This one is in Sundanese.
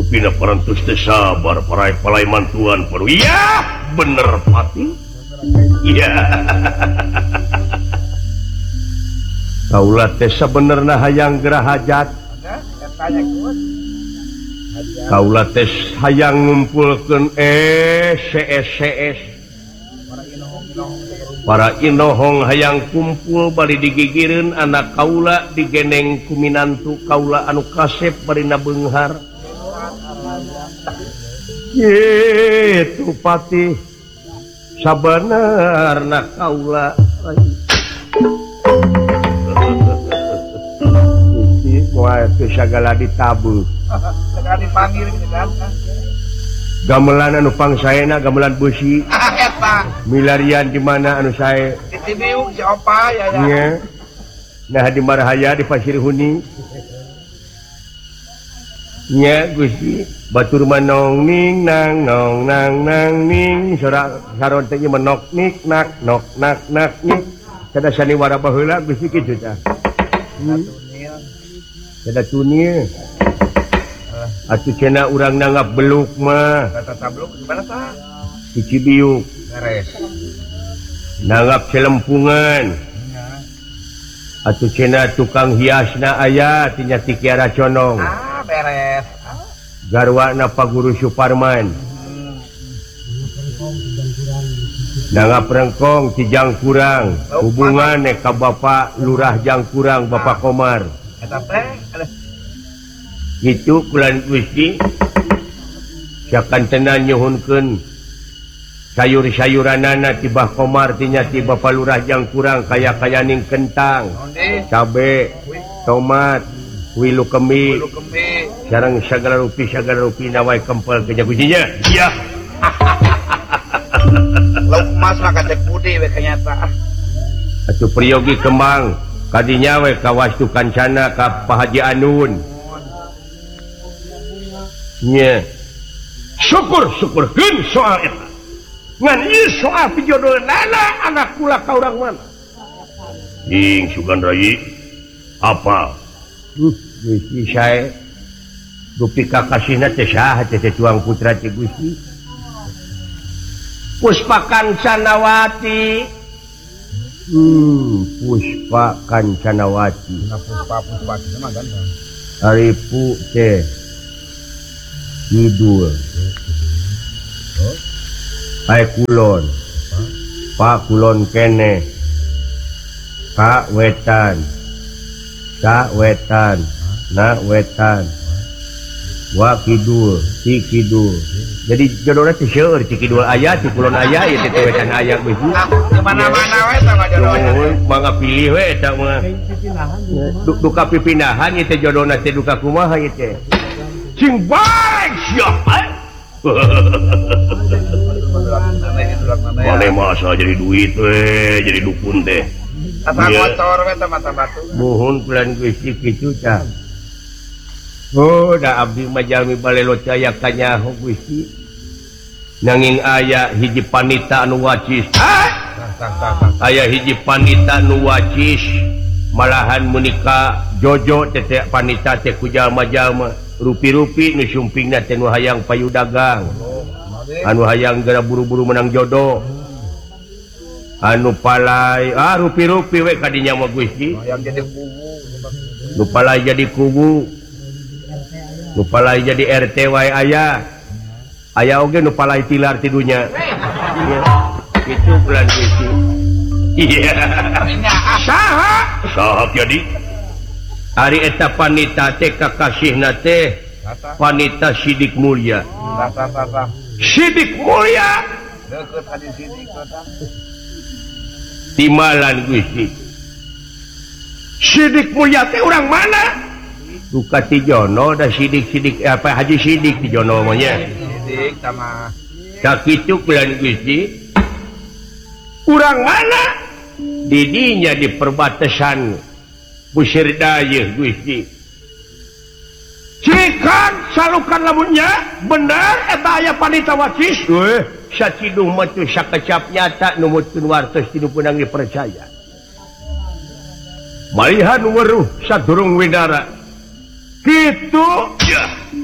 rupina parantos teh sabar parai mantuan perlu iya bener pati iya kaula teh sabenerna hayang gerah hajat kaula teh hayang ngumpulkeun CS para inohong hayang kumpul bari digigireun anak kaula digeneng kuminantu kaula anu kasep barina beunghar gitu pati sabenerna kaula wah itu sagala ditabuh segala dipanggil kan gamelan anu pangsaena gamelan besi milarian di mana anu sae di Cibiuk si Opa ya nah di Marahaya di Pasir Huni nya Gusti batur manong ning nang nong nang nang ning saron teh menok nik nak nok nak nak nik kada saniwara baheula Gusti kitu tah kada tunil atuh cenah urang nanggap beluk mah tata beluk di mana tah di Cibiuk beres nanggap celempungan atuh cenah tukang hiasna aya tina ti Kiara Condong beres garwana Pak Guru Suparman nanggap rengkong ti Jangkurang hubungan ka Bapak Lurah Jangkurang Bapak Komar eta teh gitu kulan Gusti sakan tenan nyuhunkeun sayur-sayuranana ti Bah Komar tinya ti Bapak Lurah Jangkurang kaya-kayaning kentang cabe tomat wilu kemi sareng sagala rupi nawai kempel kenya Gustinya iya lauk emas mah kacek putih we kanyata atuh priyogi kembang kadinya we ka Wastu Kancana ka Pak Haji Anun nya syukur-syukurkeun soal eta ngan ieu soal pijodohna anak kula ka urang mana ing Sugan Rai apa Gusti sae dupi kakasihna teh saha teh tuang putra teh Gusti Puspa Kancanawati Puspa Kancanawati puspa itu mah ganteng Aripu teh Kidul Hai Kulon Pak Kulon kene Kak Wetan Nak Wetan Wa Kidul Si Kidul jadi jodohna teh seueur ti Kidul aya ti Kulon aya ieu teh Wetan aya Gusti di mana-mana we sama jodohnya mangga pilih we eta mah duka pipindahan ieu teh jodohna teh duka kumaha ieu teh cing baik siapa mana masa jadi duit we jadi dukun teh tata motor we teh mata batu muhun bulan Gusti kitu tah oh da abdi mah jalmi balelo caya kanyaho Gusti nanging aya hiji panita anu wacis aya hiji panita anu wacis malahan menika jojo teh panita teh ku jalma-jalma rupi-rupi nu sumpingna teh nu hayang payu dagang anu hayang gara buru-buru menang jodoh anu palai rupi-rupi we kadinya mah Gusti yang jadi kubu nu palai jadi kubu nu palai jadi RT wae aya oge nu palai tilar ti dunya itu bulan Gusti iya saha jadi ari eta panita teh kakasihna teh panita Sidik Mulya Sidik Mulya deukeut hadi Sidik kota timalan Gusti Sidik Mulya teh urang mana duka ti Jono da Sidik apa Haji Sidik ti Jono mah nya Sidik sama sakitu bulan Gusti urang mana didinya di perbatasan Busir Dayeuh Gusti cikan salukan lamunnya bener eta aya panita wacis sacidung mah teu sakecap nyata numutkeun wartos tinu peunang dipercaya malihan weruh sadurung widara kitu ya